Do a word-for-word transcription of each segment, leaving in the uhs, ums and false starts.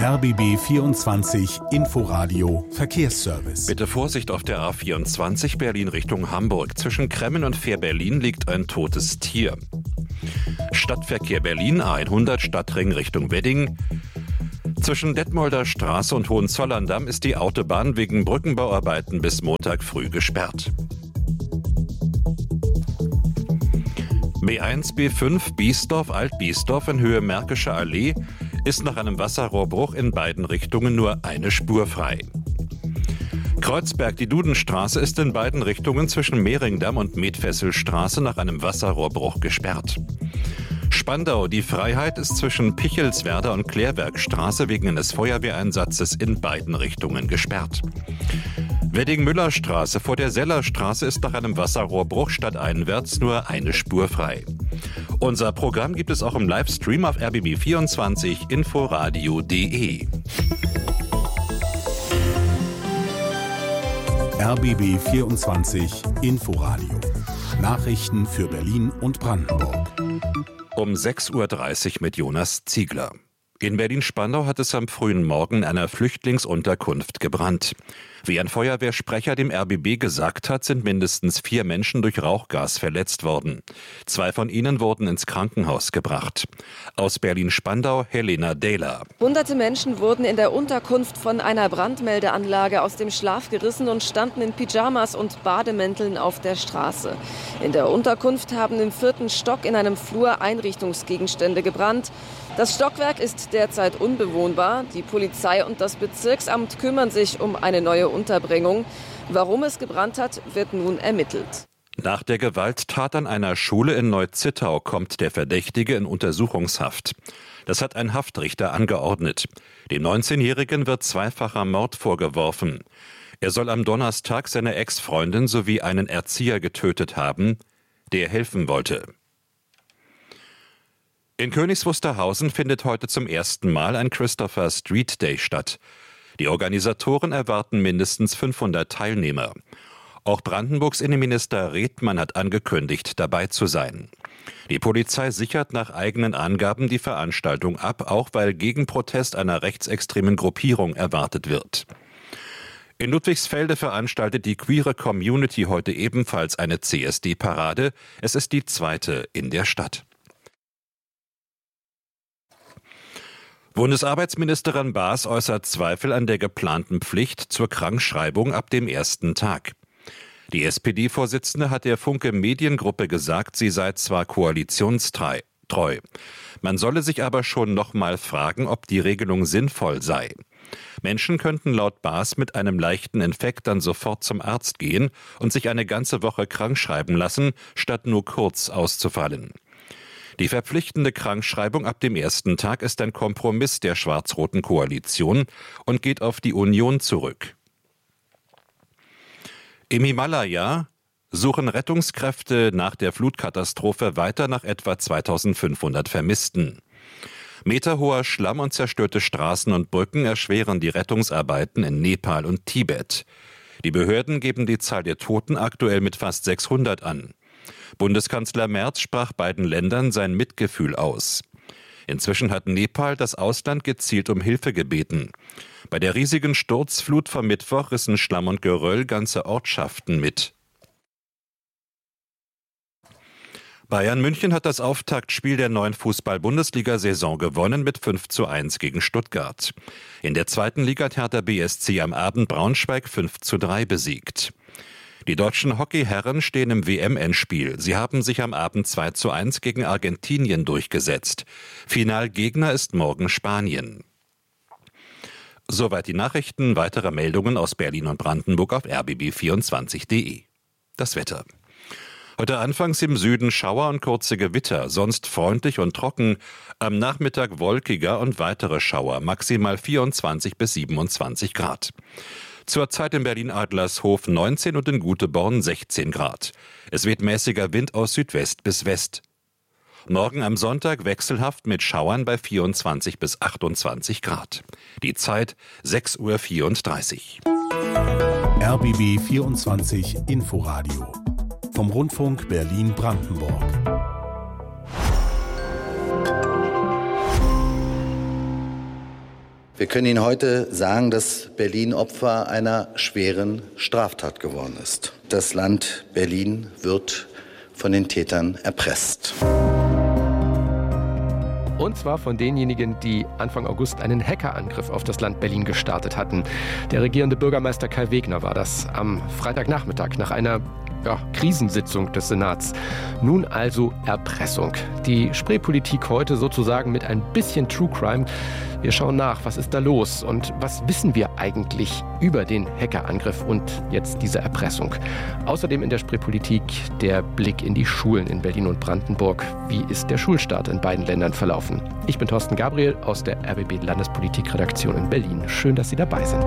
R B B vierundzwanzig Inforadio Verkehrsservice. Bitte Vorsicht auf der A vierundzwanzig Berlin Richtung Hamburg. Zwischen Kremmen und Fähr-Berlin liegt ein totes Tier. Stadtverkehr Berlin A hundert Stadtring Richtung Wedding. Zwischen Detmolder Straße und Hohenzollern-Damm ist die Autobahn wegen Brückenbauarbeiten bis Montag früh gesperrt. B eins B fünf Biesdorf Alt-Biesdorf in Höhe Märkischer Allee ist nach einem Wasserrohrbruch in beiden Richtungen nur eine Spur frei. Kreuzberg, die Dudenstraße ist in beiden Richtungen zwischen Mehringdamm und Medfesselstraße nach einem Wasserrohrbruch gesperrt. Spandau, die Freiheit ist zwischen Pichelswerder und Klärwerkstraße wegen eines Feuerwehreinsatzes in beiden Richtungen gesperrt. Wedding-Müller-Straße vor der Sellerstraße ist nach einem Wasserrohrbruch stadteinwärts nur eine Spur frei. Unser Programm gibt es auch im Livestream auf R B B vierundzwanzig Inforadio punkt de. R B B vierundzwanzig Inforadio. Nachrichten für Berlin und Brandenburg. Um sechs Uhr dreißig mit Jonas Ziegler. In Berlin-Spandau hat es am frühen Morgen in einer Flüchtlingsunterkunft gebrannt. Wie ein Feuerwehrsprecher dem R B B gesagt hat, sind mindestens vier Menschen durch Rauchgas verletzt worden. Zwei von ihnen wurden ins Krankenhaus gebracht. Aus Berlin-Spandau Helena Dehler. Hunderte Menschen wurden in der Unterkunft von einer Brandmeldeanlage aus dem Schlaf gerissen und standen in Pyjamas und Bademänteln auf der Straße. In der Unterkunft haben im vierten Stock in einem Flur Einrichtungsgegenstände gebrannt. Das Stockwerk ist derzeit unbewohnbar. Die Polizei und das Bezirksamt kümmern sich um eine neue Unterbringung. Warum es gebrannt hat, wird nun ermittelt. Nach der Gewalttat an einer Schule in Neu-Zittau kommt der Verdächtige in Untersuchungshaft. Das hat ein Haftrichter angeordnet. Dem neunzehnjährigen wird zweifacher Mord vorgeworfen. Er soll am Donnerstag seine Ex-Freundin sowie einen Erzieher getötet haben, der helfen wollte. In Königs Wusterhausen findet heute zum ersten Mal ein Christopher Street Day statt. Die Organisatoren erwarten mindestens fünfhundert Teilnehmer. Auch Brandenburgs Innenminister Redmann hat angekündigt, dabei zu sein. Die Polizei sichert nach eigenen Angaben die Veranstaltung ab, auch weil Gegenprotest einer rechtsextremen Gruppierung erwartet wird. In Ludwigsfelde veranstaltet die queere Community heute ebenfalls eine C S D-Parade. Es ist die zweite in der Stadt. Bundesarbeitsministerin Baas äußert Zweifel an der geplanten Pflicht zur Krankschreibung ab dem ersten Tag. Die S P D-Vorsitzende hat der Funke Mediengruppe gesagt, sie sei zwar koalitionstreu. Man solle sich aber schon noch mal fragen, ob die Regelung sinnvoll sei. Menschen könnten laut Baas mit einem leichten Infekt dann sofort zum Arzt gehen und sich eine ganze Woche krankschreiben lassen, statt nur kurz auszufallen. Die verpflichtende Krankschreibung ab dem ersten Tag ist ein Kompromiss der schwarz-roten Koalition und geht auf die Union zurück. Im Himalaya suchen Rettungskräfte nach der Flutkatastrophe weiter nach etwa zweitausendfünfhundert Vermissten. Meterhoher Schlamm und zerstörte Straßen und Brücken erschweren die Rettungsarbeiten in Nepal und Tibet. Die Behörden geben die Zahl der Toten aktuell mit fast sechshundert an. Bundeskanzler Merz sprach beiden Ländern sein Mitgefühl aus. Inzwischen hat Nepal das Ausland gezielt um Hilfe gebeten. Bei der riesigen Sturzflut vom Mittwoch rissen Schlamm und Geröll ganze Ortschaften mit. Bayern München hat das Auftaktspiel der neuen Fußball-Bundesliga-Saison gewonnen mit fünf zu eins gegen Stuttgart. In der zweiten Liga hat Hertha B S C am Abend Braunschweig fünf zu drei besiegt. Die deutschen Hockeyherren stehen im W M-Endspiel. Sie haben sich am Abend zwei zu eins gegen Argentinien durchgesetzt. Finalgegner ist morgen Spanien. Soweit die Nachrichten. Weitere Meldungen aus Berlin und Brandenburg auf R B B vierundzwanzig punkt de. Das Wetter. Heute anfangs im Süden Schauer und kurze Gewitter, sonst freundlich und trocken. Am Nachmittag wolkiger und weitere Schauer, maximal vierundzwanzig bis siebenundzwanzig Grad. Zurzeit in Berlin-Adlershof neunzehn und in Güteborn sechzehn Grad. Es weht mäßiger Wind aus Südwest bis West. Morgen am Sonntag wechselhaft mit Schauern bei vierundzwanzig bis achtundzwanzig Grad. Die Zeit sechs Uhr vierunddreißig. R B B vierundzwanzig Inforadio vom Rundfunk Berlin-Brandenburg. Wir können Ihnen heute sagen, dass Berlin Opfer einer schweren Straftat geworden ist. Das Land Berlin wird von den Tätern erpresst. Und zwar von denjenigen, die Anfang August einen Hackerangriff auf das Land Berlin gestartet hatten. Der regierende Bürgermeister Kai Wegner war das am Freitagnachmittag nach einer ja, Krisensitzung des Senats. Nun also Erpressung. Die Spreepolitik heute sozusagen mit ein bisschen True Crime. Wir schauen nach, was ist da los und was wissen wir eigentlich über den Hackerangriff und jetzt diese Erpressung. Außerdem in der Spreepolitik der Blick in die Schulen in Berlin und Brandenburg. Wie ist der Schulstart in beiden Ländern verlaufen? Ich bin Thorsten Gabriel aus der R B B Landespolitikredaktion in Berlin. Schön, dass Sie dabei sind.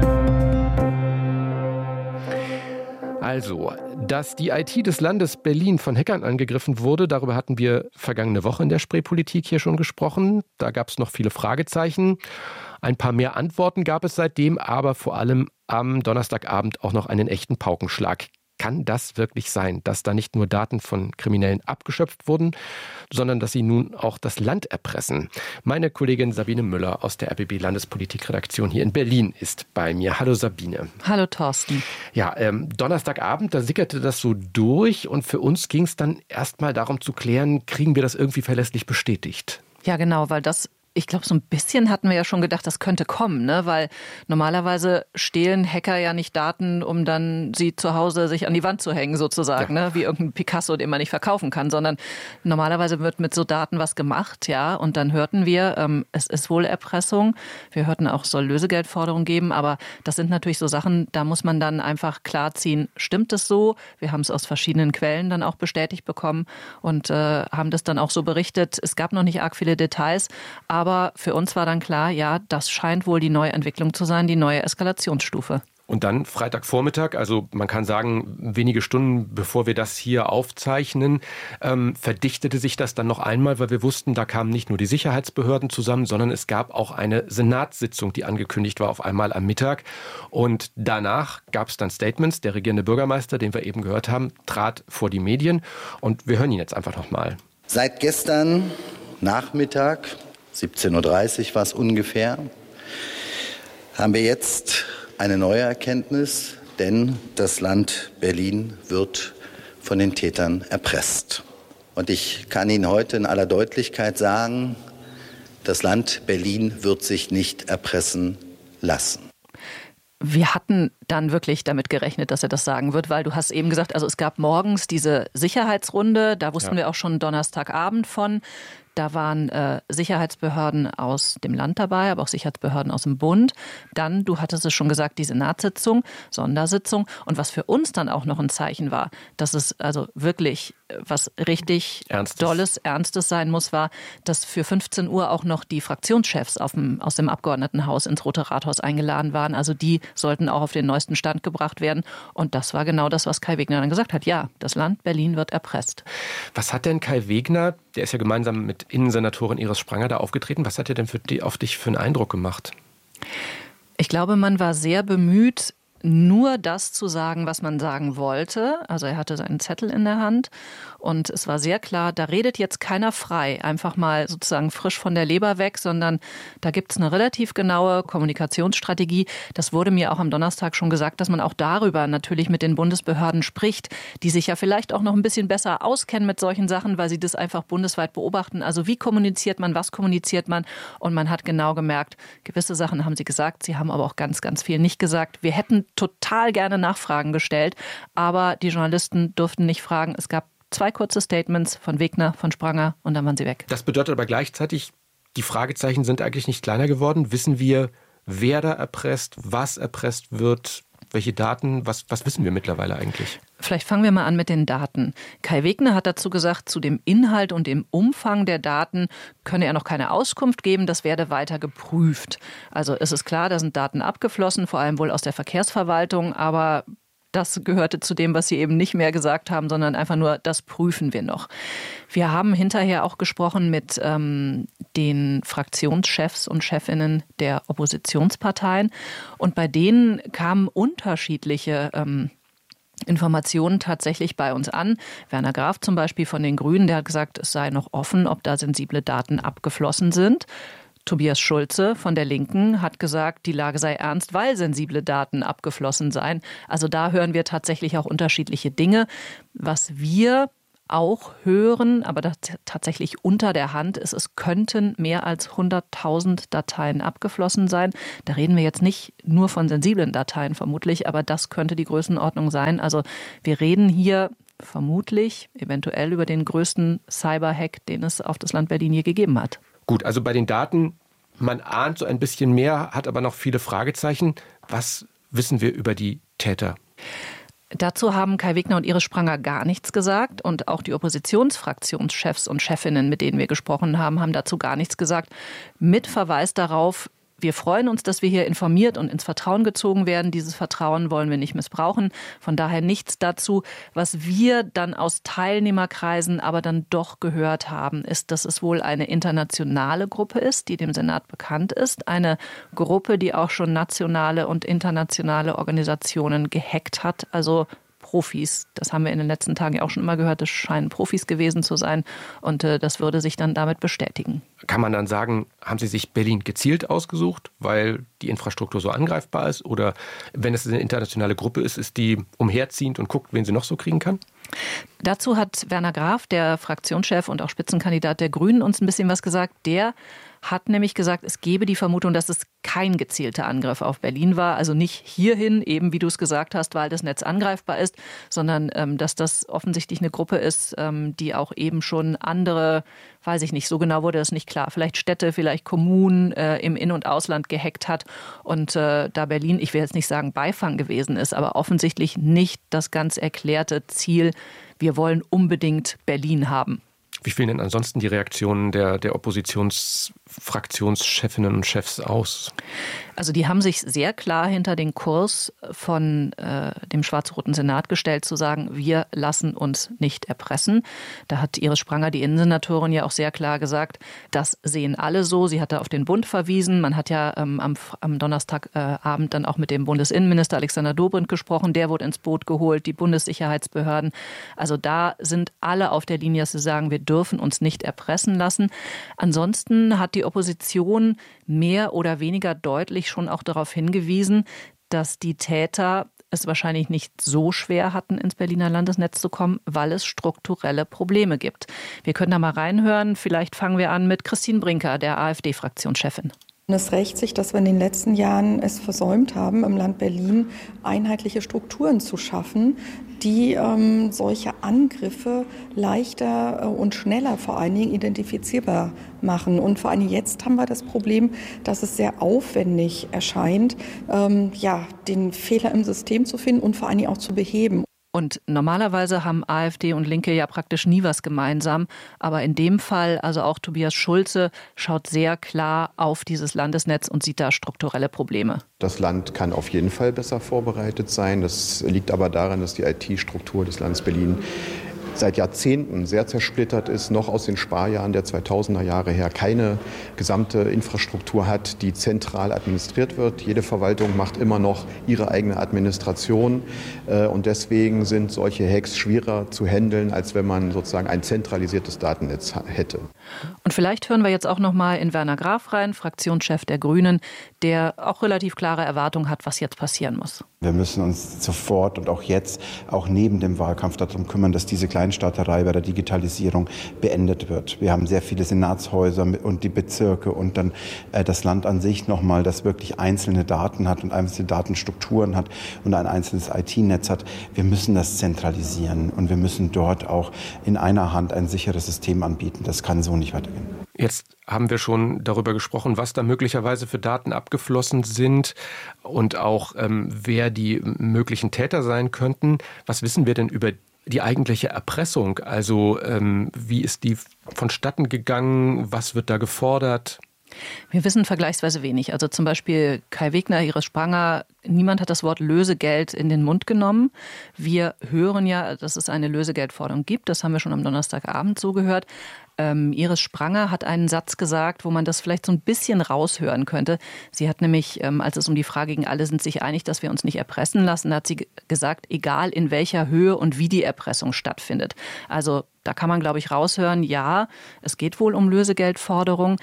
Also, dass die I T des Landes Berlin von Hackern angegriffen wurde, darüber hatten wir vergangene Woche in der Spreepolitik hier schon gesprochen. Da gab es noch viele Fragezeichen. Ein paar mehr Antworten gab es seitdem, aber vor allem am Donnerstagabend auch noch einen echten Paukenschlag. Kann das wirklich sein, dass da nicht nur Daten von Kriminellen abgeschöpft wurden, sondern dass sie nun auch das Land erpressen? Meine Kollegin Sabine Müller aus der R B B Landespolitikredaktion hier in Berlin ist bei mir. Hallo Sabine. Hallo Thorsten. Ja, ähm, Donnerstagabend, da sickerte das so durch und für uns ging es dann erstmal darum zu klären, kriegen wir das irgendwie verlässlich bestätigt? Ja genau, weil das... Ich glaube, so ein bisschen hatten wir ja schon gedacht, das könnte kommen, ne? Weil normalerweise stehlen Hacker ja nicht Daten, um dann sie zu Hause sich an die Wand zu hängen sozusagen, ja. ne? Wie irgendein Picasso, den man nicht verkaufen kann, sondern normalerweise wird mit so Daten was gemacht, ja. Und dann hörten wir, ähm, es ist wohl Erpressung. Wir hörten auch, es soll Lösegeldforderungen geben, aber das sind natürlich so Sachen, da muss man dann einfach klarziehen, stimmt es so? Wir haben es aus verschiedenen Quellen dann auch bestätigt bekommen und äh, haben das dann auch so berichtet. Es gab noch nicht arg viele Details, aber Aber für uns war dann klar, ja, das scheint wohl die neue Entwicklung zu sein, die neue Eskalationsstufe. Und dann Freitagvormittag, also man kann sagen, wenige Stunden bevor wir das hier aufzeichnen, ähm, verdichtete sich das dann noch einmal, weil wir wussten, da kamen nicht nur die Sicherheitsbehörden zusammen, sondern es gab auch eine Senatssitzung, die angekündigt war auf einmal am Mittag. Und danach gab es dann Statements. Der regierende Bürgermeister, den wir eben gehört haben, trat vor die Medien. Und wir hören ihn jetzt einfach nochmal. Seit gestern Nachmittag, siebzehn Uhr dreißig war es ungefähr, haben wir jetzt eine neue Erkenntnis, denn das Land Berlin wird von den Tätern erpresst. Und ich kann Ihnen heute in aller Deutlichkeit sagen, das Land Berlin wird sich nicht erpressen lassen. Wir hatten dann wirklich damit gerechnet, dass er das sagen wird, weil du hast eben gesagt, also es gab morgens diese Sicherheitsrunde, da wussten ja. wir auch schon Donnerstagabend von. Da waren äh, Sicherheitsbehörden aus dem Land dabei, aber auch Sicherheitsbehörden aus dem Bund. Dann, du hattest es schon gesagt, die Senatssitzung, Sondersitzung. Und was für uns dann auch noch ein Zeichen war, dass es also wirklich was richtig Ernstes. Dolles, Ernstes sein muss, war, dass für fünfzehn Uhr auch noch die Fraktionschefs auf dem, aus dem Abgeordnetenhaus ins Rote Rathaus eingeladen waren. Also die sollten auch auf den neuesten Stand gebracht werden. Und das war genau das, was Kai Wegner dann gesagt hat. Ja, das Land Berlin wird erpresst. Was hat denn Kai Wegner, der ist ja gemeinsam mit Innensenatorin Iris Spranger da aufgetreten, was hat er denn für die, auf dich für einen Eindruck gemacht? Ich glaube, man war sehr bemüht, nur das zu sagen, was man sagen wollte. Also er hatte seinen Zettel in der Hand und es war sehr klar, da redet jetzt keiner frei, einfach mal sozusagen frisch von der Leber weg, sondern da gibt es eine relativ genaue Kommunikationsstrategie. Das wurde mir auch am Donnerstag schon gesagt, dass man auch darüber natürlich mit den Bundesbehörden spricht, die sich ja vielleicht auch noch ein bisschen besser auskennen mit solchen Sachen, weil sie das einfach bundesweit beobachten. Also wie kommuniziert man, was kommuniziert man? Und man hat genau gemerkt, gewisse Sachen haben sie gesagt, sie haben aber auch ganz, ganz viel nicht gesagt. Wir hätten total gerne Nachfragen gestellt, aber die Journalisten durften nicht fragen. Es gab zwei kurze Statements von Wegner, von Spranger und dann waren sie weg. Das bedeutet aber gleichzeitig, die Fragezeichen sind eigentlich nicht kleiner geworden. Wissen wir, wer da erpresst, was erpresst wird, welche Daten, was, was wissen wir mittlerweile eigentlich? Vielleicht fangen wir mal an mit den Daten. Kai Wegner hat dazu gesagt, zu dem Inhalt und dem Umfang der Daten könne er noch keine Auskunft geben, das werde weiter geprüft. Also es ist klar, da sind Daten abgeflossen, vor allem wohl aus der Verkehrsverwaltung, aber das gehörte zu dem, was Sie eben nicht mehr gesagt haben, sondern einfach nur, das prüfen wir noch. Wir haben hinterher auch gesprochen mit ähm, den Fraktionschefs und Chefinnen der Oppositionsparteien und bei denen kamen unterschiedliche ähm, Informationen tatsächlich bei uns an. Werner Graf zum Beispiel von den Grünen, der hat gesagt, es sei noch offen, ob da sensible Daten abgeflossen sind. Tobias Schulze von der Linken hat gesagt, die Lage sei ernst, weil sensible Daten abgeflossen seien. Also da hören wir tatsächlich auch unterschiedliche Dinge. Was wir auch hören, aber das tatsächlich unter der Hand ist, es könnten mehr als hunderttausend Dateien abgeflossen sein. Da reden wir jetzt nicht nur von sensiblen Dateien vermutlich, aber das könnte die Größenordnung sein. Also wir reden hier vermutlich eventuell über den größten Cyberhack, den es auf das Land Berlin je gegeben hat. Gut, also bei den Daten, man ahnt so ein bisschen mehr, hat aber noch viele Fragezeichen. Was wissen wir über die Täter? Dazu haben Kai Wegner und Iris Spranger gar nichts gesagt und auch die Oppositionsfraktionschefs und Chefinnen, mit denen wir gesprochen haben, haben dazu gar nichts gesagt. Mit Verweis darauf, wir freuen uns, dass wir hier informiert und ins Vertrauen gezogen werden. Dieses Vertrauen wollen wir nicht missbrauchen. Von daher nichts dazu. Was wir dann aus Teilnehmerkreisen aber dann doch gehört haben, ist, dass es wohl eine internationale Gruppe ist, die dem Senat bekannt ist. Eine Gruppe, die auch schon nationale und internationale Organisationen gehackt hat. Also Profis. Das haben wir in den letzten Tagen ja auch schon immer gehört. Das scheinen Profis gewesen zu sein. Und äh, das würde sich dann damit bestätigen. Kann man dann sagen, haben Sie sich Berlin gezielt ausgesucht, weil die Infrastruktur so angreifbar ist? Oder wenn es eine internationale Gruppe ist, ist die umherziehend und guckt, wen sie noch so kriegen kann? Dazu hat Werner Graf, der Fraktionschef und auch Spitzenkandidat der Grünen, uns ein bisschen was gesagt. Der hat nämlich gesagt, es gebe die Vermutung, dass es kein gezielter Angriff auf Berlin war. Also nicht hierhin, eben wie du es gesagt hast, weil das Netz angreifbar ist, sondern ähm, dass das offensichtlich eine Gruppe ist, ähm, die auch eben schon andere, weiß ich nicht, so genau wurde das nicht klar, vielleicht Städte, vielleicht Kommunen äh, im In- und Ausland gehackt hat. Und äh, da Berlin, ich will jetzt nicht sagen Beifang gewesen ist, aber offensichtlich nicht das ganz erklärte Ziel, wir wollen unbedingt Berlin haben. Wie fielen denn ansonsten die Reaktionen der, der Oppositionsfraktionschefinnen und Chefs aus? Also die haben sich sehr klar hinter den Kurs von äh, dem schwarz-roten Senat gestellt, zu sagen, wir lassen uns nicht erpressen. Da hat Iris Spranger, die Innensenatorin, ja auch sehr klar gesagt, das sehen alle so. Sie hat da auf den Bund verwiesen. Man hat ja ähm, am, am Donnerstagabend äh, dann auch mit dem Bundesinnenminister Alexander Dobrindt gesprochen. Der wurde ins Boot geholt, die Bundessicherheitsbehörden. Also da sind alle auf der Linie, dass sie sagen, wir dürfen uns nicht erpressen lassen. Ansonsten hat die Opposition mehr oder weniger deutlich schon auch darauf hingewiesen, dass die Täter es wahrscheinlich nicht so schwer hatten, ins Berliner Landesnetz zu kommen, weil es strukturelle Probleme gibt. Wir können da mal reinhören. Vielleicht fangen wir an mit Christine Brinker, der AfD-Fraktionschefin. Es rächt sich, dass wir in den letzten Jahren es versäumt haben, im Land Berlin einheitliche Strukturen zu schaffen, die ähm, solche Angriffe leichter äh, und schneller vor allen Dingen identifizierbar machen. Und vor allem jetzt haben wir das Problem, dass es sehr aufwendig erscheint, ähm, ja, den Fehler im System zu finden und vor allen Dingen auch zu beheben. Und normalerweise haben AfD und Linke ja praktisch nie was gemeinsam. Aber in dem Fall, also auch Tobias Schulze, schaut sehr klar auf dieses Landesnetz und sieht da strukturelle Probleme. Das Land kann auf jeden Fall besser vorbereitet sein. Das liegt aber daran, dass die I T-Struktur des Landes Berlin seit Jahrzehnten sehr zersplittert ist, noch aus den Sparjahren der zweitausender Jahre her keine gesamte Infrastruktur hat, die zentral administriert wird. Jede Verwaltung macht immer noch ihre eigene Administration und deswegen sind solche Hacks schwerer zu handeln, als wenn man sozusagen ein zentralisiertes Datennetz hätte. Und vielleicht hören wir jetzt auch noch mal in Werner Graf rein, Fraktionschef der Grünen, der auch relativ klare Erwartungen hat, was jetzt passieren muss. Wir müssen uns sofort und auch jetzt, auch neben dem Wahlkampf darum kümmern, dass diese Kleinstaaterei bei der Digitalisierung beendet wird. Wir haben sehr viele Senatshäuser und die Bezirke und dann äh, das Land an sich nochmal, das wirklich einzelne Daten hat und einzelne Datenstrukturen hat und ein einzelnes I T-Netz hat. Wir müssen das zentralisieren und wir müssen dort auch in einer Hand ein sicheres System anbieten. Das kann so nicht weitergehen. Jetzt haben wir schon darüber gesprochen, was da möglicherweise für Daten abgeflossen sind und auch ähm, wer die möglichen Täter sein könnten. Was wissen wir denn über die eigentliche Erpressung? Also ähm, wie ist die vonstatten gegangen? Was wird da gefordert? Wir wissen vergleichsweise wenig. Also zum Beispiel Kai Wegner, Iris Spranger, niemand hat das Wort Lösegeld in den Mund genommen. Wir hören ja, dass es eine Lösegeldforderung gibt. Das haben wir schon am Donnerstagabend so gehört. Ähm, Iris Spranger hat einen Satz gesagt, wo man das vielleicht so ein bisschen raushören könnte. Sie hat nämlich, ähm, als es um die Frage ging, alle sind sich einig, dass wir uns nicht erpressen lassen, hat sie g- gesagt, egal in welcher Höhe und wie die Erpressung stattfindet. Also da kann man, glaube ich, raushören, ja, es geht wohl um Lösegeldforderung.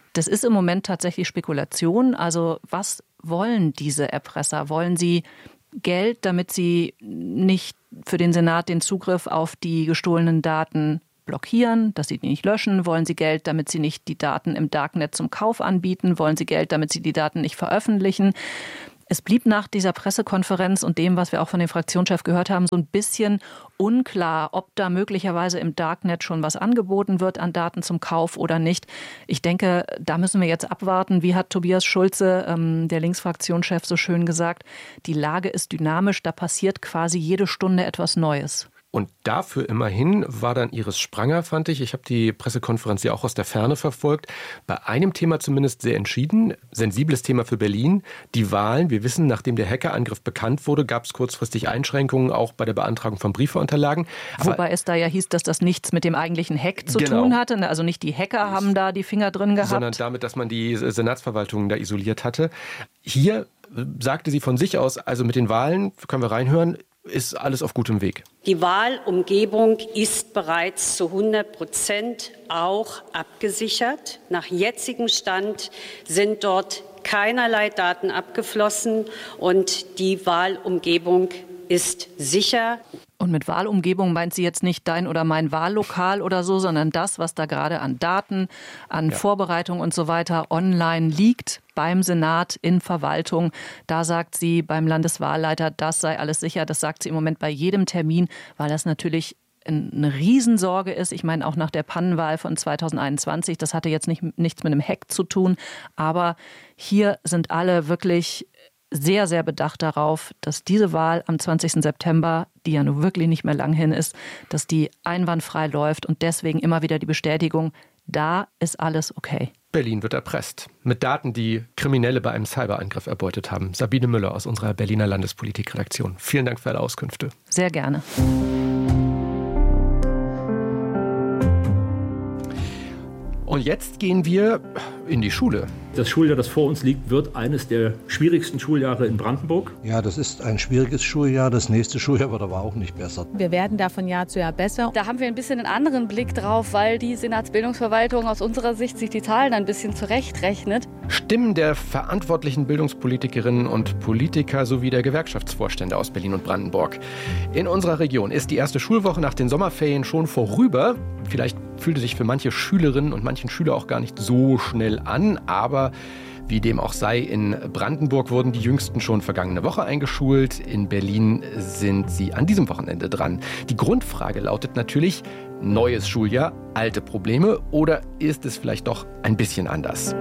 Das ist im Moment tatsächlich Spekulation. Also was wollen diese Erpresser? Wollen sie Geld, damit sie nicht für den Senat den Zugriff auf die gestohlenen Daten blockieren, dass sie die nicht löschen? Wollen sie Geld, damit sie nicht die Daten im Darknet zum Kauf anbieten? Wollen sie Geld, damit sie die Daten nicht veröffentlichen? Es blieb nach dieser Pressekonferenz und dem, was wir auch von dem Fraktionschef gehört haben, so ein bisschen unklar, ob da möglicherweise im Darknet schon was angeboten wird an Daten zum Kauf oder nicht. Ich denke, da müssen wir jetzt abwarten. Wie hat Tobias Schulze, ähm, der Linksfraktionschef, so schön gesagt, die Lage ist dynamisch, da passiert quasi jede Stunde etwas Neues. Und dafür immerhin war dann Iris Spranger, fand ich. Ich habe die Pressekonferenz ja auch aus der Ferne verfolgt. Bei einem Thema zumindest sehr entschieden. Sensibles Thema für Berlin. Die Wahlen. Wir wissen, nachdem der Hackerangriff bekannt wurde, gab es kurzfristig Einschränkungen, auch bei der Beantragung von Briefwahlunterlagen. Wobei es da ja hieß, dass das nichts mit dem eigentlichen Hack zu genau. tun hatte. Also nicht die Hacker haben da die Finger drin gehabt. Sondern damit, dass man die Senatsverwaltung da isoliert hatte. Hier sagte sie von sich aus, also mit den Wahlen, können wir reinhören, ist alles auf gutem Weg. Die Wahlumgebung ist bereits zu hundert Prozent auch abgesichert. Nach jetzigem Stand sind dort keinerlei Daten abgeflossen und die Wahlumgebung ist sicher. Und mit Wahlumgebung meint sie jetzt nicht dein oder mein Wahllokal oder so, sondern das, was da gerade an Daten, an ja. Vorbereitung und so weiter online liegt beim Senat in Verwaltung. Da sagt sie beim Landeswahlleiter, das sei alles sicher. Das sagt sie im Moment bei jedem Termin, weil das natürlich eine Riesensorge ist. Ich meine, auch nach der Pannenwahl von zweitausendeinundzwanzig, das hatte jetzt nicht, nichts mit einem Hack zu tun. Aber hier sind alle wirklich sehr, sehr bedacht darauf, dass diese Wahl am zwanzigsten September, die ja nun wirklich nicht mehr lang hin ist, dass die einwandfrei läuft und deswegen immer wieder die Bestätigung, da ist alles okay. Berlin wird erpresst. Mit Daten, die Kriminelle bei einem Cyberangriff erbeutet haben. Sabine Müller aus unserer Berliner Landespolitikredaktion. Vielen Dank für alle Auskünfte. Sehr gerne. Und jetzt gehen wir in die Schule. Das Schuljahr, das vor uns liegt, wird eines der schwierigsten Schuljahre in Brandenburg. Ja, das ist ein schwieriges Schuljahr. Das nächste Schuljahr wird aber auch nicht besser. Wir werden da von Jahr zu Jahr besser. Da haben wir ein bisschen einen anderen Blick drauf, weil die Senatsbildungsverwaltung aus unserer Sicht sich die Zahlen ein bisschen zurechtrechnet. Stimmen der verantwortlichen Bildungspolitikerinnen und Politiker sowie der Gewerkschaftsvorstände aus Berlin und Brandenburg. In unserer Region ist die erste Schulwoche nach den Sommerferien schon vorüber. Vielleicht fühlte sich für manche Schülerinnen und manchen Schüler auch gar nicht so schnell an, aber wie dem auch sei, in Brandenburg wurden die Jüngsten schon vergangene Woche eingeschult. In Berlin sind sie an diesem Wochenende dran. Die Grundfrage lautet natürlich, neues Schuljahr, alte Probleme oder ist es vielleicht doch ein bisschen anders?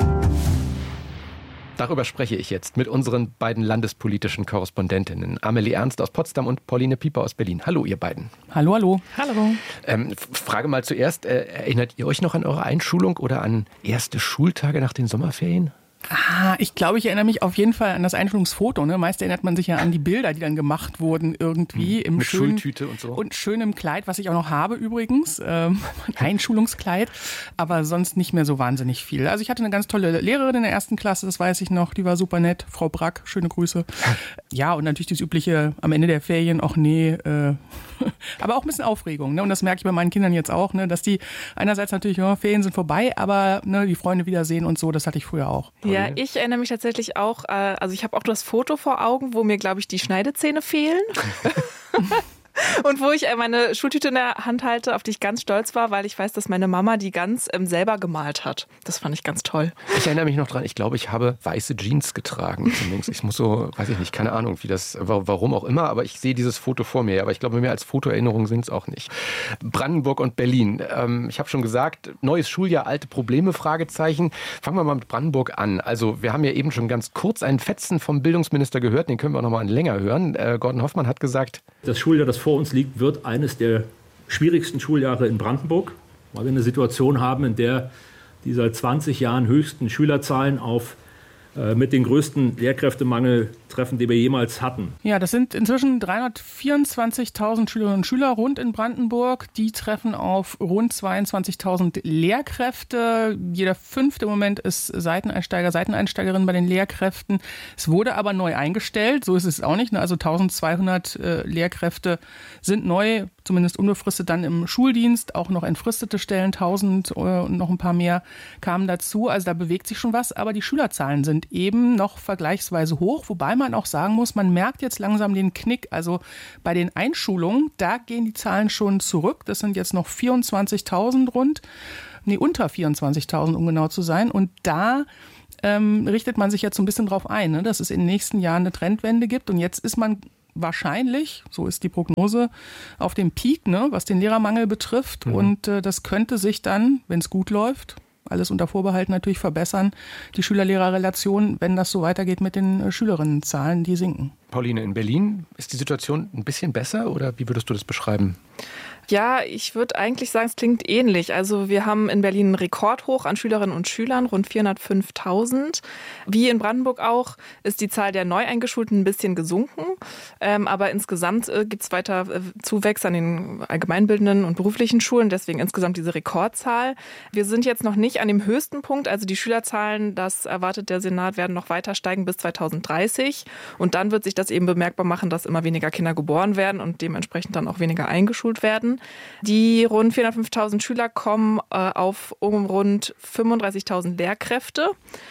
Darüber spreche ich jetzt mit unseren beiden landespolitischen Korrespondentinnen. Amelie Ernst aus Potsdam und Pauline Pieper aus Berlin. Hallo, ihr beiden. Hallo, hallo. Hallo. Ähm, Frage mal zuerst, äh, erinnert ihr euch noch an eure Einschulung oder an erste Schultage nach den Sommerferien? Ah, ich glaube, ich erinnere mich auf jeden Fall an das Einschulungsfoto. Ne? Meist erinnert man sich ja an die Bilder, die dann gemacht wurden irgendwie. Im Mit schönen, Schultüte und so. Und schönem Kleid, was ich auch noch habe übrigens. Ähm, Einschulungskleid. Aber sonst nicht mehr so wahnsinnig viel. Also ich hatte eine ganz tolle Lehrerin in der ersten Klasse, das weiß ich noch. Die war super nett. Frau Brack, schöne Grüße. Ja, und natürlich das übliche am Ende der Ferien, ach nee. Äh, aber auch ein bisschen Aufregung. Ne? Und das merke ich bei meinen Kindern jetzt auch, ne? Dass die einerseits natürlich, ja, Ferien sind vorbei, aber ne, die Freunde wiedersehen und so, das hatte ich früher auch. Ja, ich erinnere mich tatsächlich auch, also ich habe auch das Foto vor Augen, wo mir, glaube ich, die Schneidezähne fehlen. Und wo ich meine Schultüte in der Hand halte, auf die ich ganz stolz war, weil ich weiß, dass meine Mama die ganz ähm, selber gemalt hat. Das fand ich ganz toll. Ich erinnere mich noch dran, ich glaube, ich habe weiße Jeans getragen. Ich muss so, weiß ich nicht, keine Ahnung, wie das, warum auch immer, aber ich sehe dieses Foto vor mir. Aber ich glaube, mehr als Fotoerinnerungen sind es auch nicht. Brandenburg und Berlin. Ähm, ich habe schon gesagt, neues Schuljahr, alte Probleme, Fragezeichen. Fangen wir mal mit Brandenburg an. Also wir haben ja eben schon ganz kurz einen Fetzen vom Bildungsminister gehört, den können wir auch noch mal länger hören. Äh, Gordon Hoffmann hat gesagt, das Schuljahr, das vor uns liegt, wird eines der schwierigsten Schuljahre in Brandenburg, weil wir eine Situation haben, in der die seit zwanzig Jahren höchsten Schülerzahlen auf äh, mit den größten Lehrkräftemangel treffen, die wir jemals hatten. Ja, das sind inzwischen dreihundertvierundzwanzigtausend Schülerinnen und Schüler rund in Brandenburg. Die treffen auf rund zweiundzwanzigtausend Lehrkräfte. Jeder fünfte im Moment ist Seiteneinsteiger, Seiteneinsteigerin bei den Lehrkräften. Es wurde aber neu eingestellt, so ist es auch nicht. Also eintausendzweihundert äh, Lehrkräfte sind neu, zumindest unbefristet dann im Schuldienst. Auch noch entfristete Stellen, tausend äh, und noch ein paar mehr kamen dazu. Also da bewegt sich schon was, aber die Schülerzahlen sind eben noch vergleichsweise hoch, wobei man auch sagen muss, man merkt jetzt langsam den Knick. Also bei den Einschulungen, da gehen die Zahlen schon zurück. Das sind jetzt noch vierundzwanzigtausend rund, nee, unter vierundzwanzigtausend, um genau zu sein. Und da ähm, richtet man sich jetzt so ein bisschen drauf ein, ne, dass es in den nächsten Jahren eine Trendwende gibt. Und jetzt ist man wahrscheinlich, so ist die Prognose, auf dem Peak, ne, was den Lehrermangel betrifft. Mhm. Und äh, das könnte sich dann, wenn es gut läuft, alles unter Vorbehalt natürlich verbessern, die Schüler-Lehrer-Relation, wenn das so weitergeht mit den Schülerinnenzahlen, die sinken. Pauline, in Berlin ist die Situation ein bisschen besser oder wie würdest du das beschreiben? Ja, ich würde eigentlich sagen, es klingt ähnlich. Also wir haben in Berlin einen Rekordhoch an Schülerinnen und Schülern, rund vierhundertfünftausend. Wie in Brandenburg auch ist die Zahl der Neueingeschulten ein bisschen gesunken. Ähm, aber insgesamt äh, gibt es weiter äh, Zuwächse an den allgemeinbildenden und beruflichen Schulen. Deswegen insgesamt diese Rekordzahl. Wir sind jetzt noch nicht an dem höchsten Punkt. Also die Schülerzahlen, das erwartet der Senat, werden noch weiter steigen bis zweitausenddreißig. Und dann wird sich das eben bemerkbar machen, dass immer weniger Kinder geboren werden und dementsprechend dann auch weniger eingeschult werden. Die rund vierhundertfünftausend Schüler kommen äh, auf um rund fünfunddreißigtausend Lehrkräfte.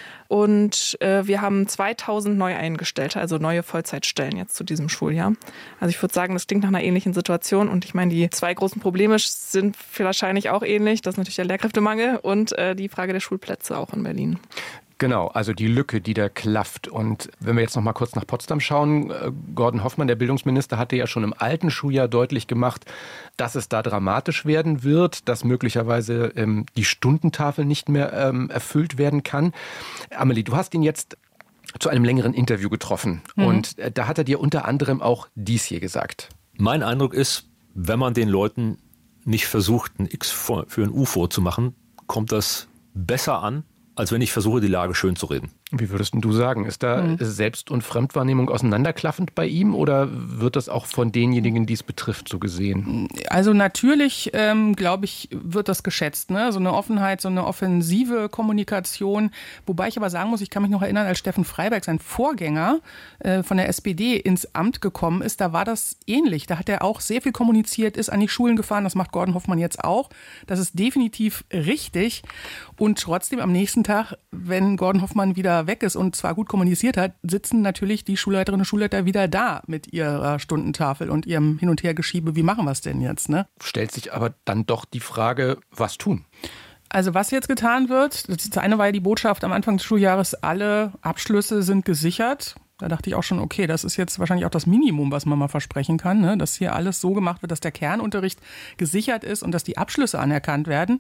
Und äh, wir haben zweitausend neu eingestellte, also neue Vollzeitstellen jetzt zu diesem Schuljahr. Also ich würde sagen, das klingt nach einer ähnlichen Situation. Und ich meine, die zwei großen Probleme sind wahrscheinlich auch ähnlich. Das ist natürlich der Lehrkräftemangel und äh, die Frage der Schulplätze auch in Berlin. Genau, also die Lücke, die da klafft. Und wenn wir jetzt noch mal kurz nach Potsdam schauen, Gordon Hoffmann, der Bildungsminister, hatte ja schon im alten Schuljahr deutlich gemacht, dass es da dramatisch werden wird, dass möglicherweise ähm, die Stundentafel nicht mehr ähm, erfüllt werden kann. Amelie, du hast ihn jetzt zu einem längeren Interview getroffen. Mhm. Und äh, da hat er dir unter anderem auch dies hier gesagt. Mein Eindruck ist, wenn man den Leuten nicht versucht, ein X für ein U vorzumachen, kommt das besser an, als wenn ich versuche, die Lage schön zu reden. Wie würdest du sagen? Ist da mhm. Selbst- und Fremdwahrnehmung auseinanderklaffend bei ihm oder wird das auch von denjenigen, die es betrifft, so gesehen? Also natürlich, ähm, glaube ich, wird das geschätzt. Ne? So eine Offenheit, so eine offensive Kommunikation. Wobei ich aber sagen muss, ich kann mich noch erinnern, als Steffen Freiberg, sein Vorgänger äh, von der S P D, ins Amt gekommen ist, da war das ähnlich. Da hat er auch sehr viel kommuniziert, ist an die Schulen gefahren. Das macht Gordon Hoffmann jetzt auch. Das ist definitiv richtig. Und trotzdem am nächsten Tag, wenn Gordon Hoffmann wieder weg ist und zwar gut kommuniziert hat, sitzen natürlich die Schulleiterinnen und Schulleiter wieder da mit ihrer Stundentafel und ihrem Hin- und Hergeschiebe. Wie machen wir es denn jetzt? Ne? Stellt sich aber dann doch die Frage, was tun? Also was jetzt getan wird, das eine war ja die Botschaft am Anfang des Schuljahres, alle Abschlüsse sind gesichert. Da dachte ich auch schon, okay, das ist jetzt wahrscheinlich auch das Minimum, was man mal versprechen kann, ne? Dass hier alles so gemacht wird, dass der Kernunterricht gesichert ist und dass die Abschlüsse anerkannt werden.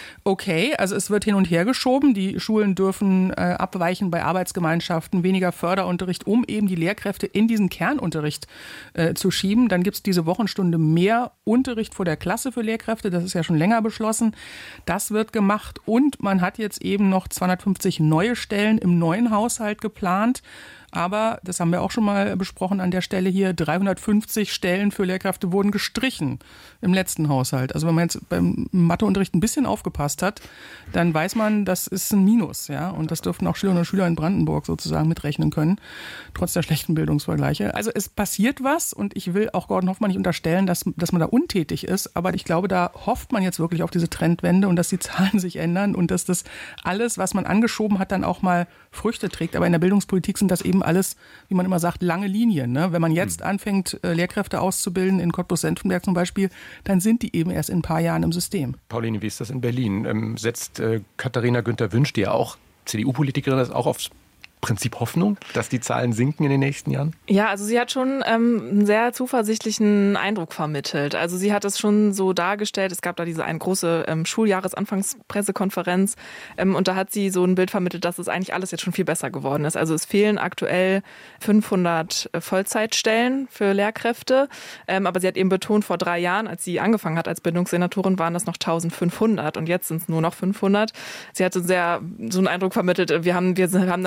Okay, also es wird hin und her geschoben. Die Schulen dürfen äh, abweichen bei Arbeitsgemeinschaften, weniger Förderunterricht, um eben die Lehrkräfte in diesen Kernunterricht äh, zu schieben. Dann gibt es diese Wochenstunde mehr Unterricht vor der Klasse für Lehrkräfte. Das ist ja schon länger beschlossen. Das wird gemacht und man hat jetzt eben noch zweihundertfünfzig neue Stellen im neuen Haushalt geplant. Aber, das haben wir auch schon mal besprochen an der Stelle hier, dreihundertfünfzig Stellen für Lehrkräfte wurden gestrichen im letzten Haushalt. Also wenn man jetzt beim Matheunterricht ein bisschen aufgepasst hat, dann weiß man, das ist ein Minus. Ja? Und das dürften auch Schülerinnen und Schüler in Brandenburg sozusagen mitrechnen können, trotz der schlechten Bildungsvergleiche. Also es passiert was und ich will auch Gordon Hoffmann nicht unterstellen, dass, dass man da untätig ist. Aber ich glaube, da hofft man jetzt wirklich auf diese Trendwende und dass die Zahlen sich ändern und dass das alles, was man angeschoben hat, dann auch mal Früchte trägt. Aber in der Bildungspolitik sind das eben alles, wie man immer sagt, lange Linien. Ne? Wenn man jetzt mhm. anfängt, Lehrkräfte auszubilden, in Cottbus-Senftenberg zum Beispiel, dann sind die eben erst in ein paar Jahren im System. Pauline, wie ist das in Berlin? Ähm, setzt äh, Katharina Günther-Wünsch, die ja auch C D U-Politikerin ist, auch aufs Prinzip Hoffnung, dass die Zahlen sinken in den nächsten Jahren? Ja, also sie hat schon ähm, einen sehr zuversichtlichen Eindruck vermittelt. Also sie hat es schon so dargestellt, es gab da diese eine große ähm, Schuljahresanfangspressekonferenz ähm, und da hat sie so ein Bild vermittelt, dass es eigentlich alles jetzt schon viel besser geworden ist. Also es fehlen aktuell fünfhundert Vollzeitstellen für Lehrkräfte, ähm, aber sie hat eben betont, vor drei Jahren, als sie angefangen hat als Bildungssenatorin, waren das noch eintausendfünfhundert und jetzt sind es nur noch fünfhundert. Sie hat so sehr so einen Eindruck vermittelt, wir haben, wir haben natürlich in diesem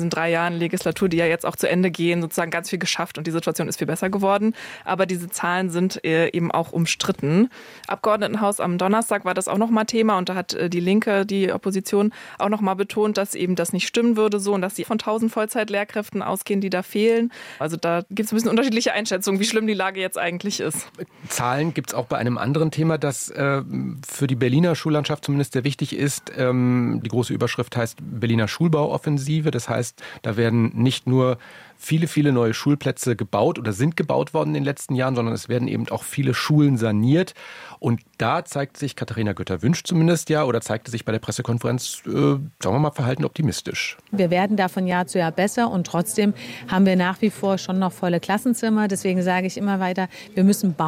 diesen drei Jahren Legislatur, die ja jetzt auch zu Ende gehen, sozusagen ganz viel geschafft und die Situation ist viel besser geworden. Aber diese Zahlen sind eben auch umstritten. Abgeordnetenhaus am Donnerstag war das auch nochmal Thema und da hat die Linke, die Opposition, auch nochmal betont, dass eben das nicht stimmen würde so und dass sie von tausend Vollzeitlehrkräften ausgehen, die da fehlen. Also da gibt es ein bisschen unterschiedliche Einschätzungen, wie schlimm die Lage jetzt eigentlich ist. Zahlen gibt es auch bei einem anderen Thema, das äh, für die Berliner Schullandschaft zumindest sehr wichtig ist. Ähm, die große Überschrift heißt Berliner Schulbauoffensive. Das heißt, da werden nicht nur viele, viele neue Schulplätze gebaut oder sind gebaut worden in den letzten Jahren, sondern es werden eben auch viele Schulen saniert. Und da zeigt sich Katharina Götter-Wünsch zumindest ja oder zeigte sich bei der Pressekonferenz, äh, sagen wir mal, verhalten optimistisch. Wir werden da von Jahr zu Jahr besser und trotzdem haben wir nach wie vor schon noch volle Klassenzimmer. Deswegen sage ich immer weiter, wir müssen bauen.